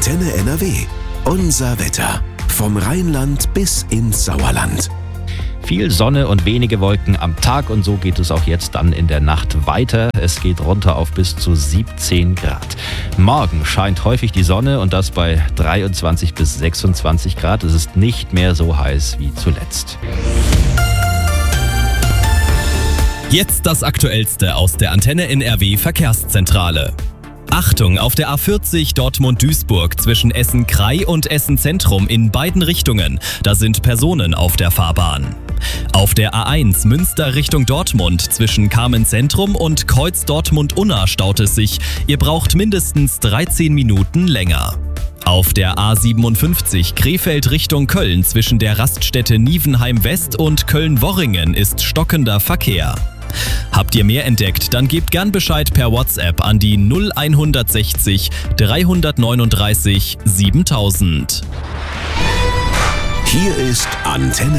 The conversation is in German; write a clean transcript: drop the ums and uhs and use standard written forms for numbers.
Antenne NRW. Unser Wetter. Vom Rheinland bis ins Sauerland. Viel Sonne und wenige Wolken am Tag und so geht es auch jetzt dann in der Nacht weiter. Es geht runter auf bis zu 17 Grad. Morgen scheint häufig die Sonne und das bei 23 bis 26 Grad. Es ist nicht mehr so heiß wie zuletzt. Jetzt das Aktuellste aus der Antenne NRW Verkehrszentrale. Achtung, auf der A40 Dortmund-Duisburg zwischen Essen-Krei und Essen-Zentrum in beiden Richtungen. Da sind Personen auf der Fahrbahn. Auf der A1 Münster Richtung Dortmund zwischen Carmen-Zentrum und Kreuz Dortmund-Unna staut es sich. Ihr braucht mindestens 13 Minuten länger. Auf der A57 Krefeld Richtung Köln zwischen der Raststätte Nievenheim West und Köln-Worringen ist stockender Verkehr. Habt ihr mehr entdeckt, dann gebt gern Bescheid per WhatsApp an die 0160 339 7000. Hier ist Antenne